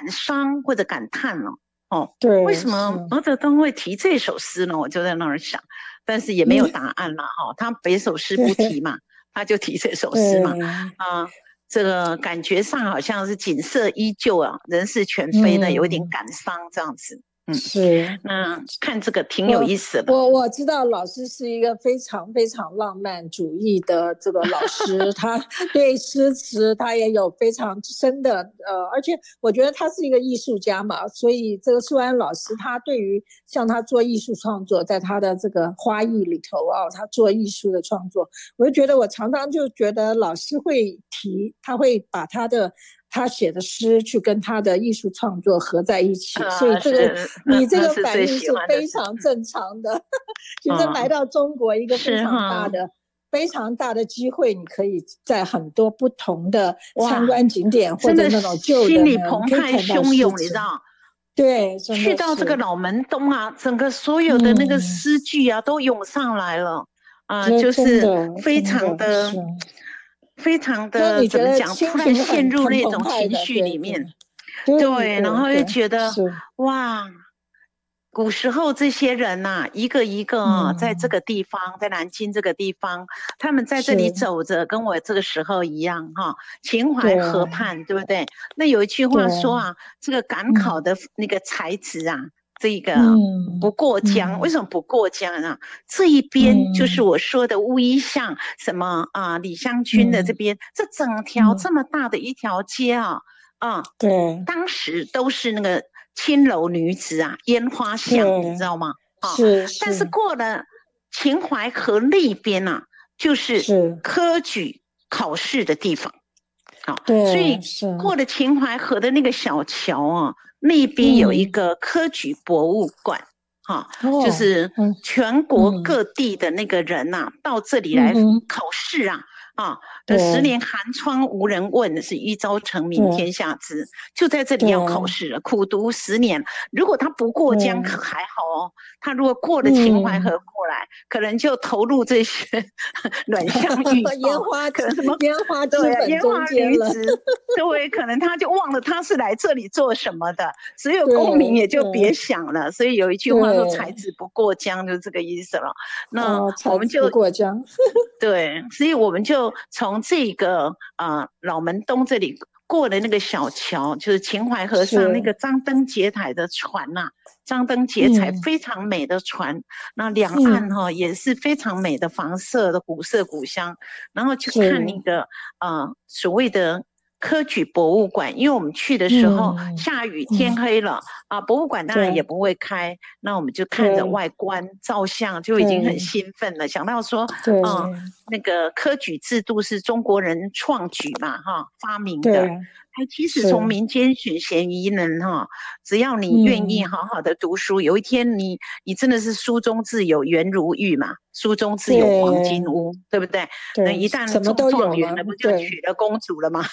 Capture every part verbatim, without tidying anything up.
感伤或者感叹了。哦， 对， 为什么毛泽东会提这首诗呢？我就在那儿想，但是也没有答案了哈、哦。他别首诗不提嘛，他就提这首诗嘛。啊、呃，这个感觉上好像是景色依旧啊，人事全非的，有一点感伤这样子。嗯， 是， 那看这个挺有意思的。 我我知道老师是一个非常非常浪漫主义的这个老师，他对诗词他也有非常深的呃，而且我觉得他是一个艺术家嘛，所以这个苏安老师他对于像他做艺术创作，在他的这个花艺里头啊，他做艺术的创作，我就觉得我常常就觉得老师会提，他会把他的。他写的诗去跟他的艺术创作合在一起， 呃、 所以这个你这个反应是非常正常的。其实来到中国一个非常大的、非常大的机会，你可以在很多不同的参观景点或者那种旧的， 心里澎湃汹涌，你知道？ 对， 去到这个老门东啊，整个所有的那个诗句啊，嗯、都涌上来了啊、呃，就是非常的。非常的怎么讲？突然陷入那种情绪里面， 对，对对，然后又觉得哇，古时候这些人呐、啊，一个一个啊，在这个地方，在南京这个地方，他们在这里走着，跟我这个时候一样哈，秦淮河畔，对不对？那有一句话说啊，这个赶考的那个才子啊。这个不过江、嗯、为什么不过江呢？这一边就是我说的乌衣巷什么啊，李香君的这边、嗯、这整条这么大的一条街啊、嗯、啊， 对， 当时都是那个青楼女子啊，烟花巷，你知道吗？ 啊，是，是， 但是过了秦淮河那边啊，就是科举考试的地方。啊，所以过了秦淮河的那个小桥啊，那边有一个科举博物馆，哈、嗯啊，就是全国各地的那个人呐、啊，嗯、到这里来考试啊。啊，十年寒窗无人问，是一朝成名天下知。就在这里要考试了，苦读十年。如果他不过江可还好哦，他如果过了秦淮河过来，嗯、可能就投入这些卵乡欲烟花， 可能什么烟花之对粉中间了。 对，可能他就忘了他是来这里做什么的，所有功名也就别想了。所以有一句话说“才子不过江”，就是这个意思了。那我们就、 哦、过江， 对，所以我们就从这个啊、呃、老门东这里过了那个小桥，就是秦淮河上那个张灯结彩的船呐、啊，张灯结彩非常美的船，嗯、那两岸哈、哦、也是非常美的房舍的古色古香，然后去看那个啊、呃、所谓的。科举博物馆，因为我们去的时候、嗯、下雨天黑了、嗯、啊，博物馆当然也不会开，那我们就看着外观照相就已经很兴奋了，想到说，嗯，那个科举制度是中国人创举嘛，哈，发明的。它其实从民间选贤与能哈，只要你愿意好好的读书，嗯、有一天你你真的是书中自有颜如玉嘛，书中自有黄金屋， 对, 对不对？ 对， 那一旦中状元了，不就娶了公主了吗？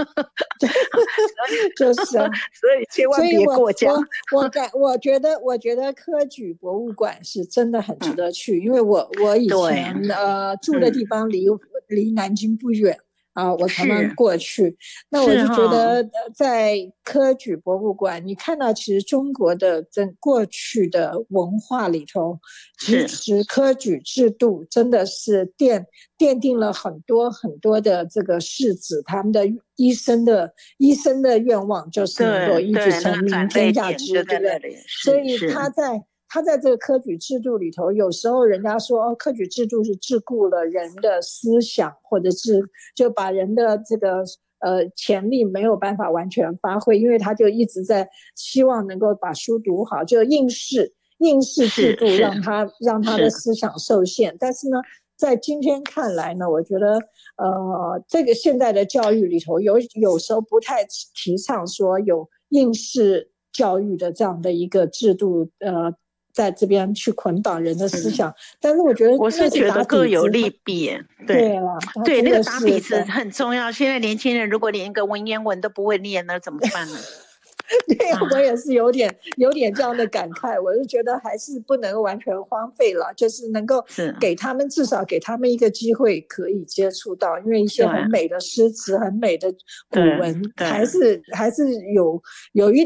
就是啊， 所以千万别过江。 我我感我觉得我觉得科举博物馆是真的很值得去，嗯、因为我我以前呃住的地方离、嗯、离南京不远。啊，我常常过去，那我就觉得在科举博物馆，你看到其实中国的整过去的文化里头，其实科举制度真的是奠奠定了很多很多的这个士子他们的一生的一生的愿望，就是能够一举成名天下知，对不对？所以他在。他在这个科举制度里头，有时候人家说哦，科举制度是桎梏了人的思想，或者是就把人的这个呃潜力没有办法完全发挥，因为他就一直在希望能够把书读好，就应试应试制度让他让他的思想受限。但是呢，在今天看来呢，我觉得呃这个现在的教育里头有有时候不太提倡说有应试教育的这样的一个制度，呃。在这边去捆绑人的思想，嗯、但是我觉得我是觉得各有利弊， 对对了， 对，那个打底子很重要。现在年轻人如果连一个文言文都不会念，那怎么办呢？ 对呀、啊，我也是有点有点这样的感慨，我就觉得还是不能完全荒废了，就是能够给他们至少给他们一个机会可以接触到，因为一些很美的诗词、很美的古文，还是还是有有一。